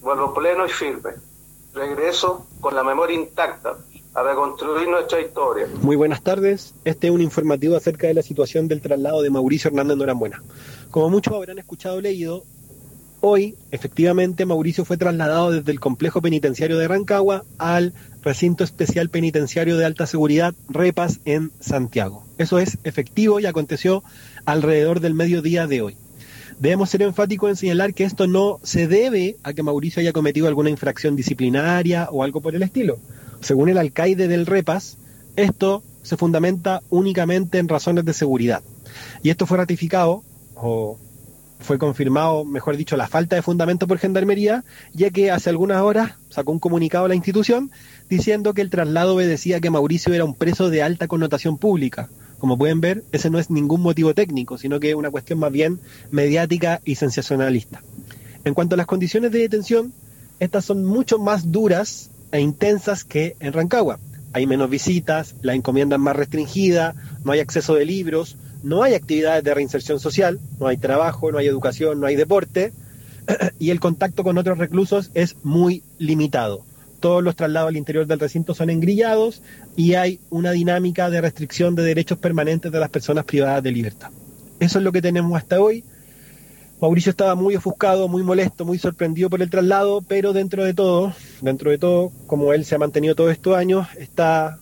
vuelvo pleno y firme. Regreso con la memoria intacta a reconstruir nuestra historia. Muy buenas tardes, este es un informativo acerca de la situación del traslado de Mauricio Hernández Norambuena. Como muchos habrán escuchado o leído, hoy efectivamente Mauricio fue trasladado desde el complejo penitenciario de Rancagua al recinto especial penitenciario de alta seguridad Repas en Santiago. Eso es efectivo y aconteció alrededor del mediodía de hoy. Debemos ser enfáticos en señalar que esto no se debe a que Mauricio haya cometido alguna infracción disciplinaria o algo por el estilo. Según el alcaide del Repas, esto se fundamenta únicamente en razones de seguridad. Y esto fue ratificado, o fue confirmado, mejor dicho, la falta de fundamento por Gendarmería, ya que hace algunas horas sacó un comunicado a la institución diciendo que el traslado obedecía a que Mauricio era un preso de alta connotación pública. Como pueden ver, ese no es ningún motivo técnico, sino que es una cuestión más bien mediática y sensacionalista. En cuanto a las condiciones de detención, estas son mucho más duras e intensas que en Rancagua. Hay menos visitas, la encomienda es más restringida, no hay acceso de libros, no hay actividades de reinserción social, no hay trabajo, no hay educación, no hay deporte, y el contacto con otros reclusos es muy limitado. Todos los traslados al interior del recinto son engrillados y hay una dinámica de restricción de derechos permanentes de las personas privadas de libertad. Eso es lo que tenemos hasta hoy. Mauricio estaba muy ofuscado, muy molesto, muy sorprendido por el traslado, pero dentro de todo, como él se ha mantenido todos estos años, está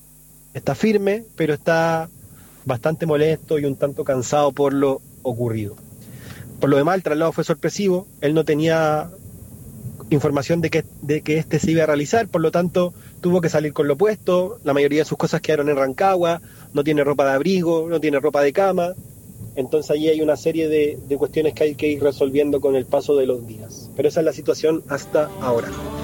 firme, pero está bastante molesto y un tanto cansado por lo ocurrido. Por lo demás, el traslado fue sorpresivo, él no tenía información de que este se iba a realizar, por lo tanto tuvo que salir con lo puesto, la mayoría de sus cosas quedaron en Rancagua, no tiene ropa de abrigo, no tiene ropa de cama, entonces allí hay una serie de cuestiones que hay que ir resolviendo con el paso de los días, pero esa es la situación hasta ahora.